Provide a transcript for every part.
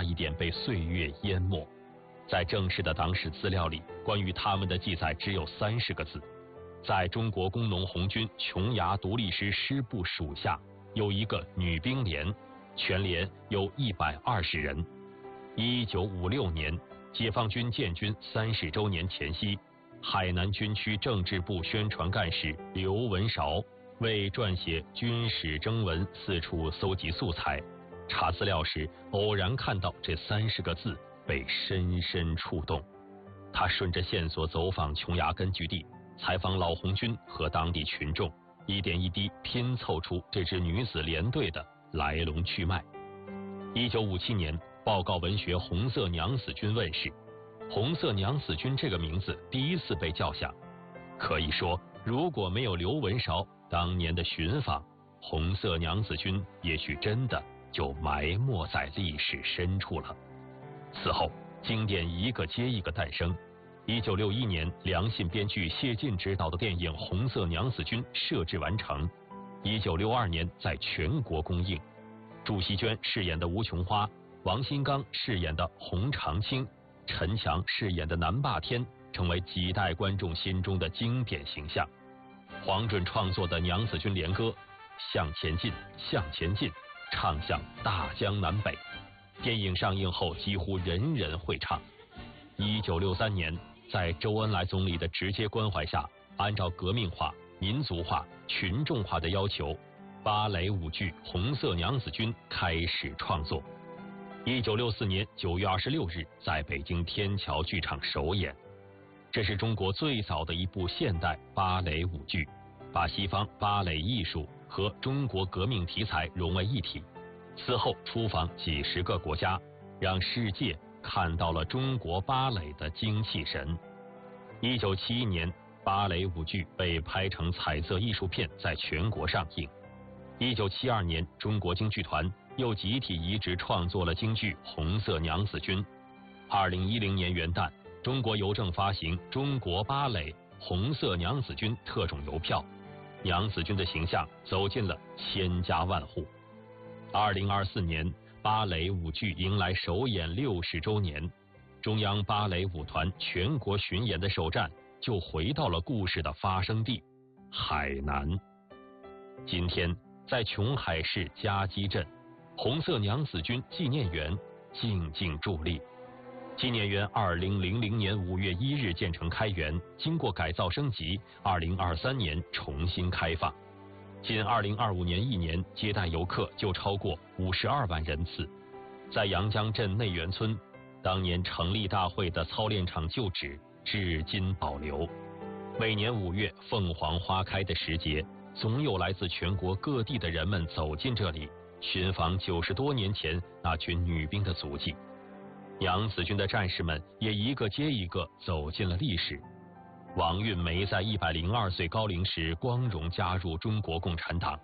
一点被岁月淹没。在正式的党史资料里，关于他们的记载只有30个字。在中国工农红军琼崖独立师师部属下有一个女兵连，全连有120人。1956年，解放军建军30周年前夕，海南军区政治部宣传干事刘文韶为撰写军史征文四处搜集素材，查资料时偶然看到这30个字，被深深触动。他顺着线索走访琼崖根据地，采访老红军和当地群众，一点一滴拼凑出这支女子连队的来龙去脉。1957年，报告文学《红色娘子军》问世，红色娘子军这个名字第一次被叫响。可以说，如果没有刘文韶当年的寻访，红色娘子军也许真的就埋没在历史深处了。此后，经典一个接一个诞生。1961年，梁信编剧、谢晋执导的电影《红色娘子军》摄制完成。1962年在全国公映。祝希娟饰演的吴琼花，王新刚饰演的洪长青，陈强饰演的南霸天，成为几代观众心中的经典形象。黄准创作的娘子军联歌《向前进，向前进》，唱向大江南北。电影上映后，几乎人人会唱。1963年，在周恩来总理的直接关怀下，按照革命化、民族化、群众化的要求，芭蕾舞剧《红色娘子军》开始创作。1964年9月26日，在北京天桥剧场首演。这是中国最早的一部现代芭蕾舞剧，把西方芭蕾艺术和中国革命题材融为一体。此后出访几十个国家，让世界看到了中国芭蕾的精气神。1971年，芭蕾舞剧被拍成彩色艺术片，在全国上映。1972年，中国京剧团又集体移植创作了京剧《红色娘子军》。2010年元旦，中国邮政发行中国芭蕾红色娘子军特种邮票，娘子军的形象走进了千家万户。2024年，芭蕾舞剧迎来首演60周年，中央芭蕾舞团全国巡演的首站就回到了故事的发生地海南。今天，在琼海市夹击镇，红色娘子军纪念园静静伫立。纪念园2000年5月1日建成开园，经过改造升级，2023年重新开放。仅2025年1年接待游客就超过52万人次。在阳江镇内园村，当年成立大会的操练场旧址至今保留。每年5月凤凰花开的时节，总有来自全国各地的人们走进这里，寻访90多年前那群女兵的足迹。娘子军的战士们也一个接一个走进了历史。王运梅在102岁高龄时光荣加入中国共产党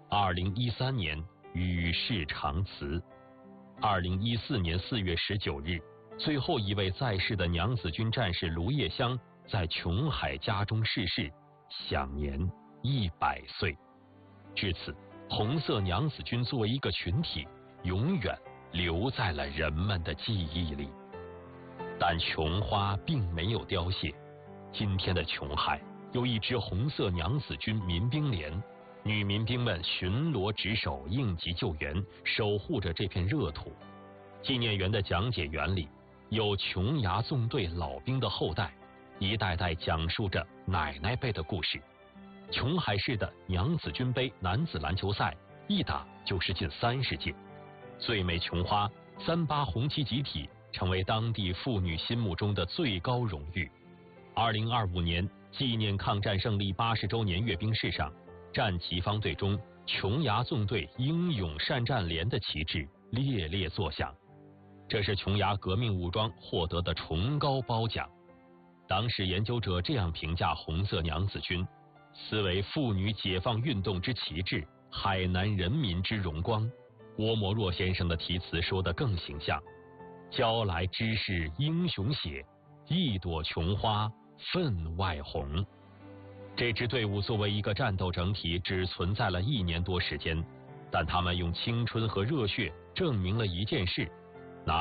，2013年与世长辞。2014年4月19日，最后一位在世的娘子军战士卢叶香在琼海家中逝世，享年100岁。至此，红色娘子军作为一个群体，永远留在了人们的记忆里。但琼花并没有凋谢。今天的琼海有一支红色娘子军民兵连，女民兵们巡逻值守，应急救援，守护着这片热土。纪念园的讲解员里有琼崖纵队老兵的后代，一代代讲述着奶奶辈的故事。琼海市的娘子军杯男子篮球赛一打就是近30届，最美琼花38红旗集体成为当地妇女心目中的最高荣誉。2025年纪念抗战胜利80周年阅兵式上，战旗方队中琼崖纵队英勇善战连的旗帜猎猎作响，这是琼崖革命武装获得的崇高褒奖。党史研究者这样评价红色娘子军：此为妇女解放运动之旗帜，海南人民之荣光。郭沫若先生的题词说得更形象：交来之是英雄血，一朵琼花分外红。这支队伍作为一个战斗整体只存在了1年多时间，但他们用青春和热血证明了一件事：